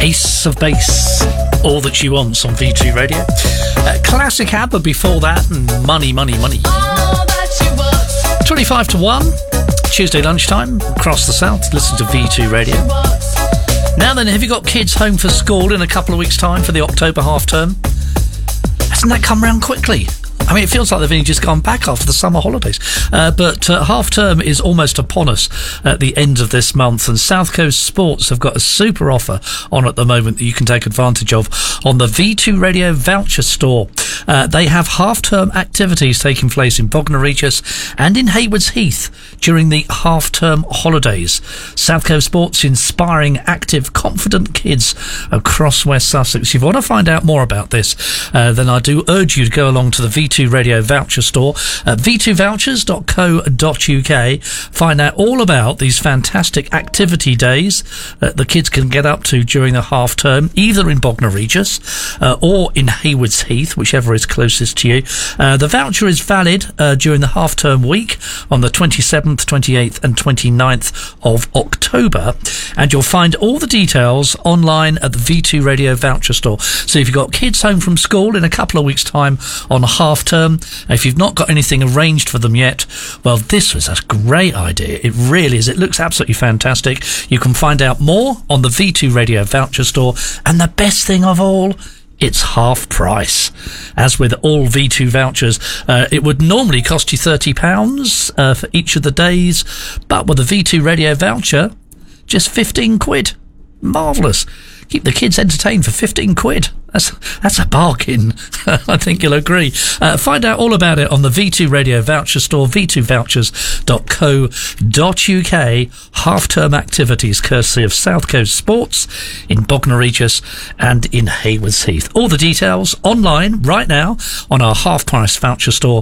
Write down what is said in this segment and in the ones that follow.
Ace of Base, All That She Wants on V2 Radio. Classic ABBA before that, and Money, Money, Money. 25 to 1, Tuesday lunchtime, across the south, listen to V2 Radio. Now then, have you got kids home for school in a couple of weeks' time for the October half term? Hasn't that come round quickly? I mean, it feels like they've only just gone back after the summer holidays. But half term is almost upon us at the end of this month, and South Coast Sports have got a super offer on at the moment that you can take advantage of on the V2 Radio voucher store. They have half-term activities taking place in Bognor Regis and in Haywards Heath during the half-term holidays. South Coast Sports inspiring active, confident kids across West Sussex. If you want to find out more about this, then I do urge you to go along to the V2 Radio voucher store at v2vouchers.co.uk. Find out all about these fantastic activity days that the kids can get up to during the half term, either in Bognor Regis or in Haywards Heath, whichever is closest to you. The voucher is valid during the half term week on the 27th, 28th and 29th of October, and you'll find all the details online at the V2 Radio voucher store. So if you've got kids home from school in a couple of weeks' time on half term, if you've not got anything arranged for them yet, well, this was a great idea. It really is. It looks absolutely fantastic. You can find out more on the V2 Radio voucher store, and the best thing of all, it's half price. As with all V2 vouchers, it would normally cost you £30 for each of the days, but with a V2 Radio voucher, just 15 quid. Marvellous. Keep the kids entertained for 15 quid. That's a bargain. I think you'll agree. Find out all about it on the V2 Radio voucher store, v2vouchers.co.uk. Half-term activities courtesy of South Coast Sports in Bognor Regis and in Haywards Heath. All the details online right now on our half-price voucher store,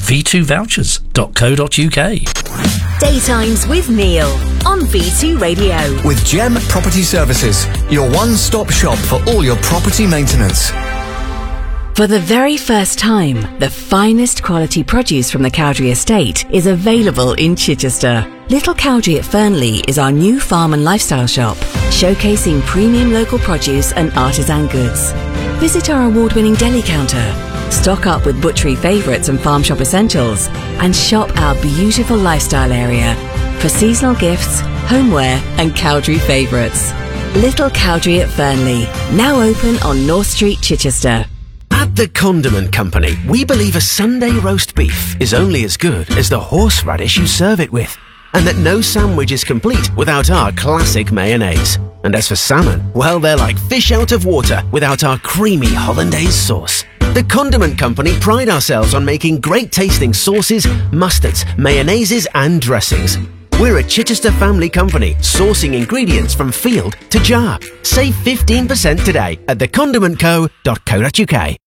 v2vouchers.co.uk. Daytimes with Neil on V2 Radio. With Gem Property Services, your one-stop shop for all your property maintenance. For the very first time, the finest quality produce from the Cowdrey Estate is available in Chichester. Little Cowdrey at Fernley is our new farm and lifestyle shop, showcasing premium local produce and artisan goods. Visit our award-winning deli counter, stock up with butchery favourites and farm shop essentials, and shop our beautiful lifestyle area for seasonal gifts, homeware and Cowdrey favourites. Little Cowdrey at Fernley, now open on North Street, Chichester. At The Condiment Company, we believe a Sunday roast beef is only as good as the horseradish you serve it with, and that no sandwich is complete without our classic mayonnaise. And as for salmon, well, they're like fish out of water without our creamy hollandaise sauce. The Condiment Company pride ourselves on making great tasting sauces, mustards, mayonnaises and dressings. We're a Chichester family company, sourcing ingredients from field to jar. Save 15% today at thecondimentco.co.uk.